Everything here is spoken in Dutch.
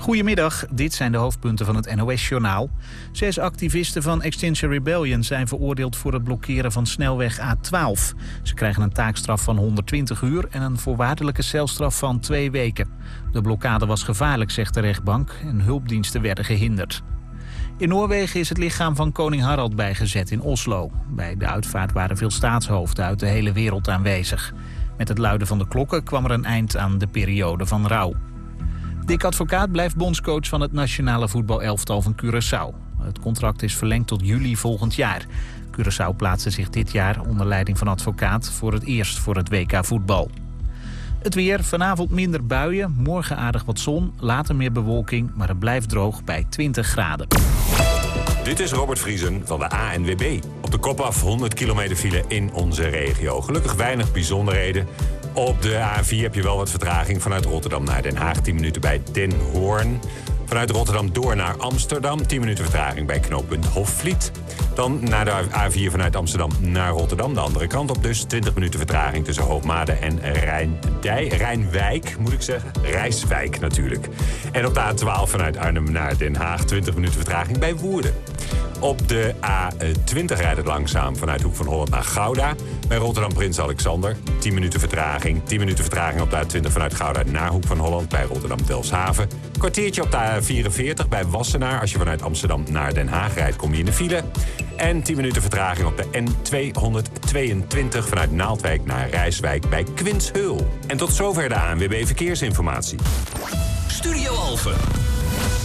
Goedemiddag, dit zijn de hoofdpunten van het NOS-journaal. 6 activisten van Extinction Rebellion zijn veroordeeld voor het blokkeren van snelweg A12. Ze krijgen een taakstraf van 120 uur en een voorwaardelijke celstraf van 2 weken. De blokkade was gevaarlijk, zegt de rechtbank, en hulpdiensten werden gehinderd. In Noorwegen is het lichaam van koning Harald bijgezet in Oslo. Bij de uitvaart waren veel staatshoofden uit de hele wereld aanwezig. Met het luiden van de klokken kwam er een eind aan de periode van rouw. Dick Advocaat blijft bondscoach van het nationale voetbalelftal van Curaçao. Het contract is verlengd tot juli volgend jaar. Curaçao plaatste zich dit jaar onder leiding van Advocaat voor het eerst voor het WK voetbal. Het weer, vanavond minder buien, morgen aardig wat zon, later meer bewolking, maar het blijft droog bij 20 graden. Dit is Robert Vriesen van de ANWB. Op de kop af 100 kilometer file in onze regio. Gelukkig weinig bijzonderheden. Op de A4 heb je wel wat vertraging vanuit Rotterdam naar Den Haag. 10 minuten bij Den Hoorn. Vanuit Rotterdam door naar Amsterdam. 10 minuten vertraging bij knooppunt Hofvliet. Dan naar de A4 vanuit Amsterdam naar Rotterdam. De andere kant op dus. 20 minuten vertraging tussen Hoogmade en Rijnwijk, moet ik zeggen. Rijswijk natuurlijk. En op de A12 vanuit Arnhem naar Den Haag. 20 minuten vertraging bij Woerden. Op de A20 rijdt het langzaam vanuit Hoek van Holland naar Gouda. Bij Rotterdam Prins Alexander. 10 minuten vertraging. 10 minuten vertraging op de A20 vanuit Gouda naar Hoek van Holland. Bij Rotterdam Delfshaven. Kwartiertje op de A44 bij Wassenaar. Als je vanuit Amsterdam naar Den Haag rijdt, kom je in de file. En 10 minuten vertraging op de N222 vanuit Naaldwijk naar Rijswijk bij Quintsheul. En tot zover de ANWB Verkeersinformatie. Studio Alphen.